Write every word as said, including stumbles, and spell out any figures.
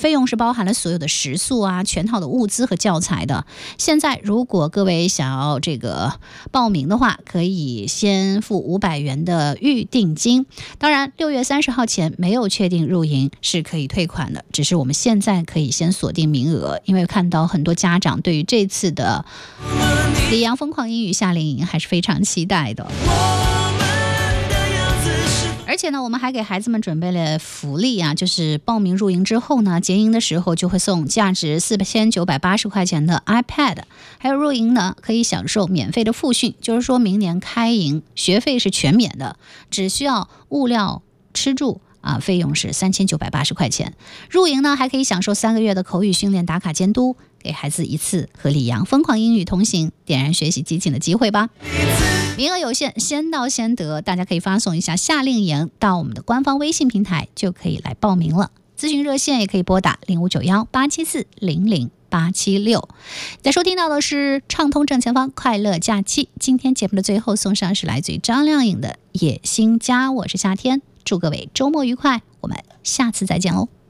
费用是包含了所有的食宿啊、全套的物资和教材的。现在如果各位想要这个报名的话，可以先付五百元的预定金。当然，六月三十号前没有确定入营是可以退款的，只是我们现在可以先锁定名额，因为看到很多家长对于这次的李阳疯狂英语夏令营还是非常期待的。而且呢，我们还给孩子们准备了福利啊，就是报名入营之后呢，结营的时候就会送价值四千九百八十块钱的 iPad， 还有入营呢可以享受免费的复训，就是说明年开营学费是全免的，只需要物料吃住啊，费用是三千九百八十块钱。入营呢还可以享受三个月的口语训练、打卡监督，给孩子一次和李阳疯狂英语同行、点燃学习激情的机会吧。名额有限，先到先得，大家可以发送一下夏令营到我们的官方微信平台，就可以来报名了。咨询热线也可以拨打零五九幺八七四零零八七六。在收听到的是畅通正前方快乐假期，今天节目的最后送上是来自于张靓颖的野心家，我是夏天，祝各位周末愉快，我们下次再见喽。